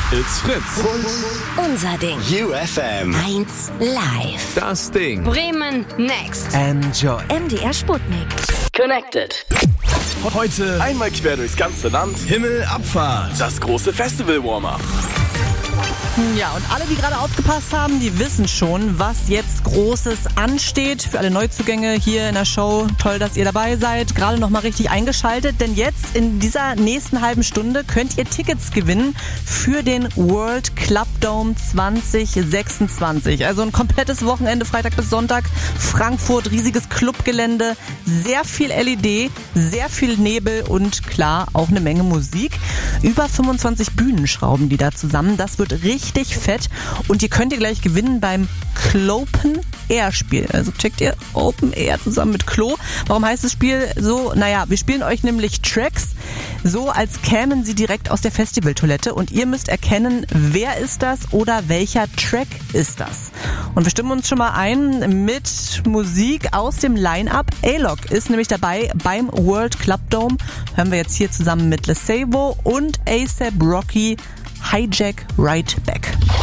It's Fritz. Unser Ding. UFM. 1 live. Das Ding. Bremen next. Enjoy. MDR Sputnik. Connected. Heute Einmal quer durchs ganze Land. Himmelabfahrt. Das große Festival-Warm-Up. Ja, und alle, die gerade aufgepasst haben, die wissen schon, was jetzt Großes ansteht. Für alle Neuzugänge hier in der Show, toll, dass ihr dabei seid. Gerade noch mal richtig eingeschaltet, denn jetzt in dieser nächsten halben Stunde könnt ihr Tickets gewinnen für den World Club Dome 2026. Also ein komplettes Wochenende, Freitag bis Sonntag. Frankfurt, riesiges Clubgelände, sehr viel LED, sehr viel Nebel und klar, auch eine Menge Musik. Über 25 Bühnen schrauben die da zusammen. Das wird richtig fett und ihr könnt gleich gewinnen beim Clopen Air Spiel. Also checkt ihr Open Air zusammen mit Klo. Warum heißt das Spiel so? Naja, wir spielen euch nämlich Tracks so, als kämen sie direkt aus der Festivaltoilette und ihr müsst erkennen, wer ist das oder welcher Track ist das. Und wir stimmen uns schon mal ein mit Musik aus dem Line-Up. A-Lock ist nämlich dabei beim World Club Dome. Hören wir jetzt hier zusammen mit Lesavo und A$AP Rocky Hijack Right Back.